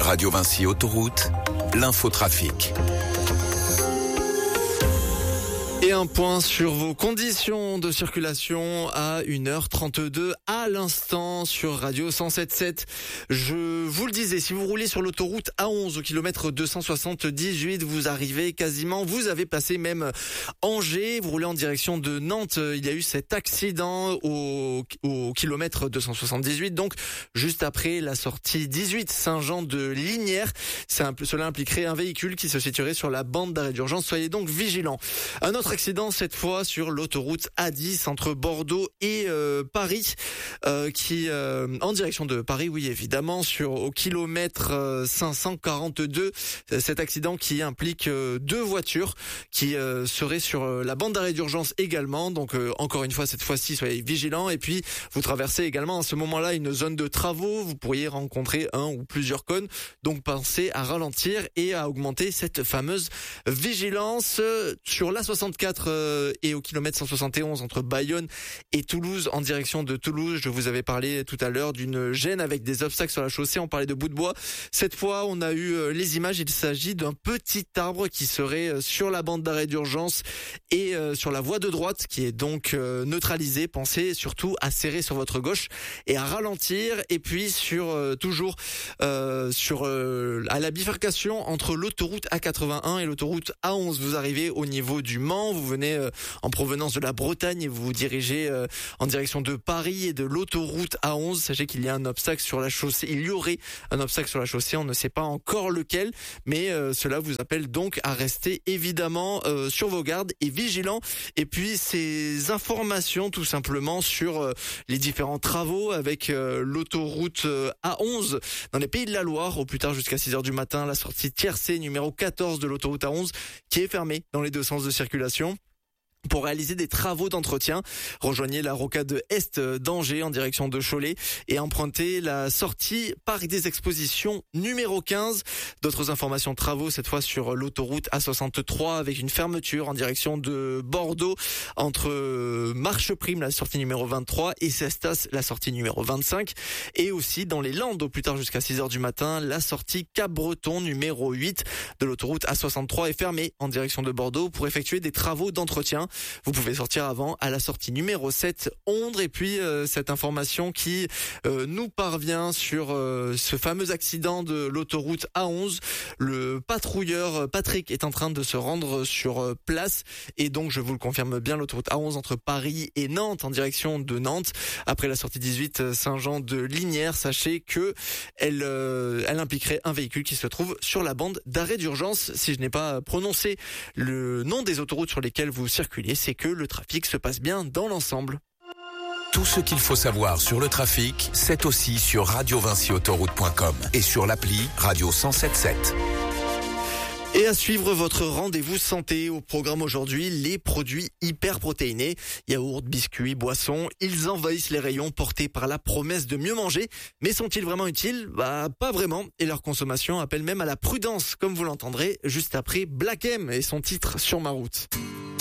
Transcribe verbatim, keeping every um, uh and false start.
Radio Vinci Autoroute, l'infotrafic. Et un point sur vos conditions de circulation à une heure trente-deux à l'instant sur Radio cent sept virgule sept. Je vous le disais, si vous roulez sur l'autoroute A onze au kilomètre deux cent soixante-dix-huit, vous arrivez quasiment, vous avez passé même Angers, vous roulez en direction de Nantes. Il y a eu cet accident au, au kilomètre deux cent soixante-dix-huit, donc juste après la sortie dix-huit Saint-Jean de Linières. C'est un, cela impliquerait un véhicule qui se situerait sur la bande d'arrêt d'urgence. Soyez donc vigilants. Un autre accident cette fois sur l'autoroute A dix entre Bordeaux et euh, Paris, euh, qui euh, en direction de Paris, oui évidemment, sur au kilomètre euh, cinq cent quarante-deux. Cet accident qui implique euh, deux voitures qui euh, seraient sur euh, la bande d'arrêt d'urgence également. Donc euh, encore une fois, cette fois-ci, soyez vigilants. Et puis vous traversez également à ce moment-là une zone de travaux. Vous pourriez rencontrer un ou plusieurs cônes. Donc pensez à ralentir et à augmenter cette fameuse vigilance sur l'A soixante-quatre et au kilomètre cent soixante et onze entre Bayonne et Toulouse en direction de Toulouse. Je vous avais parlé tout à l'heure d'une gêne avec des obstacles sur la chaussée. On parlait de bout de bois. Cette fois, on a eu les images. Il s'agit d'un petit arbre qui serait sur la bande d'arrêt d'urgence et sur la voie de droite qui est donc neutralisée. Pensez surtout à serrer sur votre gauche et à ralentir. Et puis sur toujours euh, sur euh, à la bifurcation entre l'autoroute A quatre-vingt-un et l'autoroute A onze. Vous arrivez au niveau du Mans. Vous venez euh, en provenance de la Bretagne et vous vous dirigez euh, en direction de Paris et de l'autoroute A onze. Sachez qu'il y a un obstacle sur la chaussée. Il y aurait un obstacle sur la chaussée. On ne sait pas encore lequel, mais euh, cela vous appelle donc à rester évidemment euh, sur vos gardes et vigilants. Et puis ces informations tout simplement sur euh, les différents travaux avec euh, l'autoroute euh, A onze dans les Pays de la Loire. Au plus tard jusqu'à six heures du matin, la sortie tiercé numéro quatorze de l'autoroute A onze qui est fermée dans les deux sens de circulation. Pour réaliser des travaux d'entretien, rejoignez la rocade Est d'Angers en direction de Cholet et empruntez la sortie Parc des Expositions numéro quinze. D'autres informations travaux cette fois sur l'autoroute A soixante-trois avec une fermeture en direction de Bordeaux entre Marcheprime, la sortie numéro vingt-trois, et Cestas, la sortie numéro vingt-cinq. Et aussi dans les Landes, au plus tard jusqu'à six heures du matin, la sortie Cap-Breton numéro huit de l'autoroute A soixante-trois est fermée en direction de Bordeaux pour effectuer des travaux d'entretien. Vous pouvez sortir avant à la sortie numéro sept, Ondre. Et puis euh, cette information qui euh, nous parvient sur euh, ce fameux accident de l'autoroute A onze. Le patrouilleur Patrick est en train de se rendre sur euh, place. Et donc je vous le confirme bien, l'autoroute A onze entre Paris et Nantes en direction de Nantes. Après la sortie dix-huit Saint-Jean de Linières, sachez que elle, euh, elle impliquerait un véhicule qui se trouve sur la bande d'arrêt d'urgence. Si je n'ai pas prononcé le nom des autoroutes sur lesquelles vous circulez, c'est que le trafic se passe bien dans l'ensemble. Tout ce qu'il faut savoir sur le trafic, c'est aussi sur radio vinci autoroute point com et sur l'appli Radio cent sept virgule sept. Et à suivre votre rendez-vous santé. Au programme aujourd'hui, les produits hyper protéinés, yaourts, biscuits, boissons, ils envahissent les rayons portés par la promesse de mieux manger. Mais sont-ils vraiment utiles ? Bah, pas vraiment. Et leur consommation appelle même à la prudence, comme vous l'entendrez juste après Black M et son titre Sur ma route.